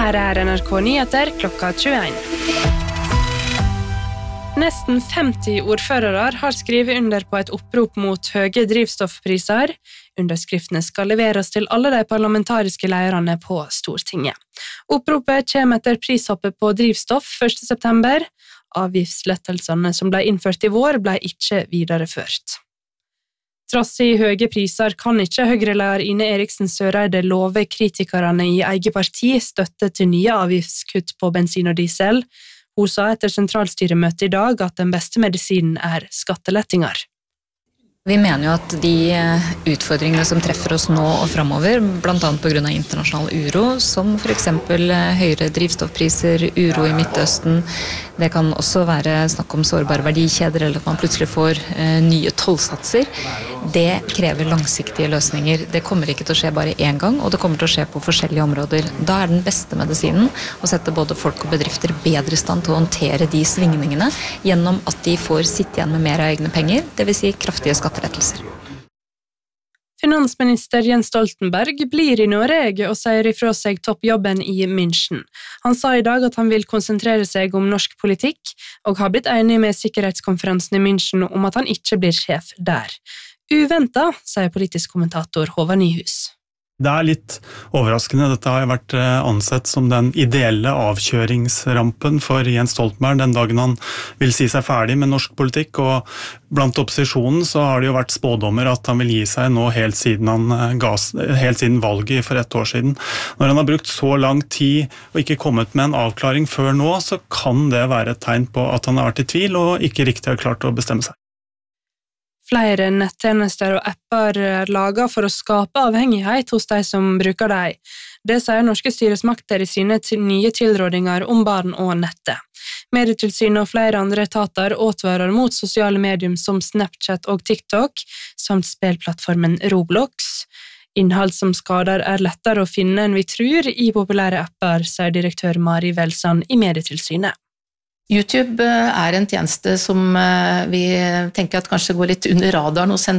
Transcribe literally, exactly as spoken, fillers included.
Her er N R K Nyheter klokka tjueen. Nesten femti ordførere har skrevet under på et opprop mot høye drivstoffpriser. Underskriftene skal leveres til alle de parlamentariske lederne på Stortinget. Oppropet kommer etter prishoppet på drivstoff første september. Avgiftslettelsene som ble innført i vår ble ikke videreført. Trass i høye priser kan ikke Høyre-leder Ine Eriksen Søreide love kritikerne i eget parti støtte til nye avgiftskutt på bensin og diesel. Hun sa etter sentralstyremøtet i dag at den beste medisinen er skattelettinger. Vi mener jo at de utfordringene som treffer oss nå og fremover, blant annet på grunn av internasjonal uro, som for eksempel høyere drivstoffpriser, uro i Midtøsten, det kan også være snakk om sårbare verdikjeder eller at man plutselig får eh, nye tollsatser. Det krever langsiktige løsninger. Det kommer ikke til å skje bare én gang, og det kommer til å skje på forskjellige områder. Da er den beste medisinen å sette både folk og bedrifter bedre i stand til å håndtere de svingningene gjennom at de får sitte igjen med mer av egne penger, det vil si kraftige skattelettelser. Finansminister Jens Stoltenberg blir i Norge og sier ifra seg toppjobben i München. Han sa i dag at han vil konsentrere seg om norsk politikk, og har blitt enig med sikkerhetskonferansen i München om at han ikke blir sjef der. Uventet, sier politisk kommentator Håvard Nyhus. Det er litt overraskende. Dette har vært ansett som den ideelle avkjøringsrampen for Jens Stoltenberg den dagen han vil si seg ferdig med norsk politikk, og blant opposisjonen så har det jo vært spådommer at han vil gi seg nå helt siden, han ga, helt siden valget for ett år siden. Når han har brukt så lang tid og ikke kommet med en avklaring før nå, så kan det være et tegn på at han har vært i tvil og ikke riktig har klart å bestemme seg. Flere nettjenester og apper er laget for å skape avhengighet hos de som bruker dem. Det sier norske styresmakter i sine nye tilrådinger om barn og nettet. Medietilsynet og flere andre etater advarer mot sosiale medier som Snapchat og TikTok, samt spillplattformen Roblox. Innhold som skader er lettere å finne enn vi tror i populære apper, sier direktør Mari Velsand i Medietilsynet. YouTube er en tjeneste som vi tenker at kanskje går litt under radaren hos en